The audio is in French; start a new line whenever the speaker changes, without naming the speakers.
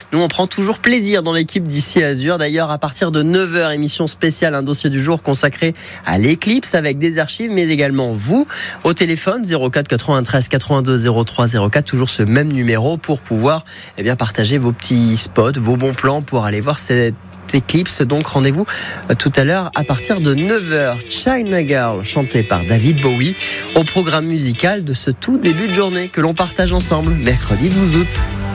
Nous, on prend toujours plaisir dans l'équipe d'Ici Azur. D'ailleurs, à partir de 9h, émission spéciale, un dossier du jour consacré à l'éclipse avec des archives, mais également vous, au téléphone 04 93 82 03 04, toujours ce même numéro pour pouvoir partager vos petits spots, vos bons plans pour aller voir cette éclipse. Donc rendez-vous tout à l'heure à partir de 9h. China Girl, chanté par David Bowie, au programme musical de ce tout début de journée que l'on partage ensemble, mercredi 12 août.